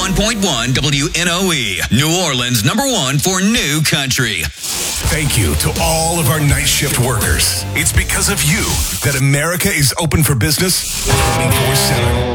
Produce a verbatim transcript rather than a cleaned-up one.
one point one W N O E, New Orleans, number one for new country. Thank you to all of our night shift workers. It's because of you that America is open for business twenty-four seven.